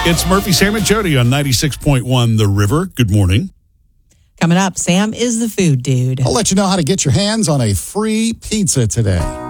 It's Murphy, Sam, and Jody on 96.1 The River. Good morning. Coming up, Sam is the food dude. I'll let you know how to get your hands on a free pizza today.